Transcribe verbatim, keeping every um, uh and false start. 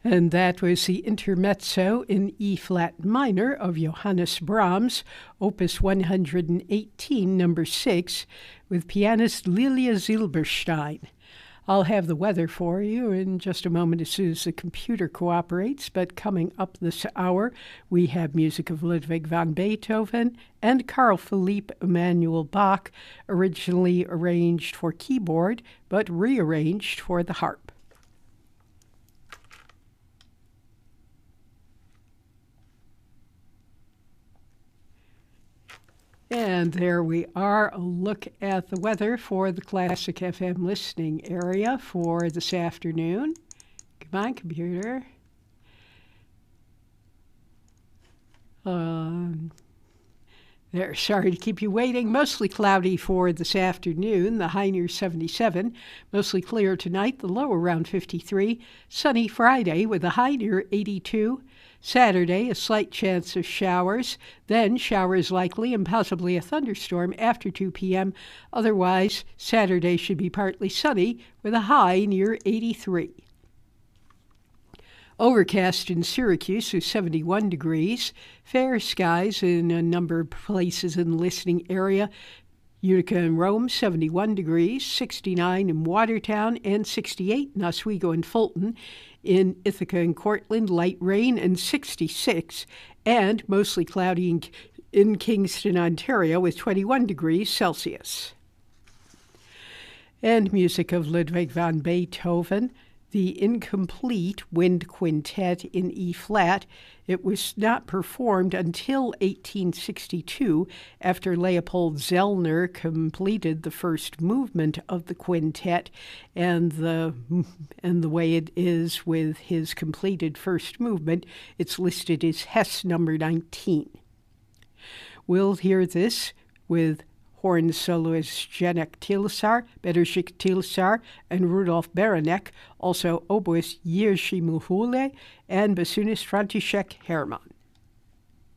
And that was the Intermezzo in E-flat minor of Johannes Brahms, Opus one hundred eighteen, number six, with pianist Lilia Zilberstein. I'll have the weather for you in just a moment as soon as the computer cooperates, but coming up this hour, we have music of Ludwig van Beethoven and Carl Philipp Emanuel Bach, originally arranged for keyboard, but rearranged for the harp. And there we are, a look at the weather for the Classic F M listening area for this afternoon. Come on, computer. Um, there, sorry to keep you waiting. Mostly cloudy for this afternoon, the high near seventy-seven. Mostly clear tonight, the low around fifty-three. Sunny Friday with a high near eighty-two. Saturday, a slight chance of showers, then showers likely and possibly a thunderstorm after two p.m. Otherwise, Saturday should be partly sunny with a high near eighty-three. Overcast in Syracuse with seventy-one degrees. Fair skies in a number of places in the listening area. Utica and Rome, seventy-one degrees, sixty-nine in Watertown, and sixty-eight in Oswego and Fulton. In Ithaca and Cortland, light rain, and sixty-six, and mostly cloudy in, in Kingston, Ontario, with twenty-one degrees Celsius. And music of Ludwig van Beethoven, the incomplete Wind Quintet in E-flat. It was not performed until eighteen sixty-two, after Leopold Zellner completed the first movement of the quintet, and the and the way it is with his completed first movement, it's listed as Hess number nineteen. We'll hear this with horn soloist Janek Tilsar, Bedřich Tilsar, and Rudolf Beranek, also oboist Jiří Mihule, and bassoonist František Herman.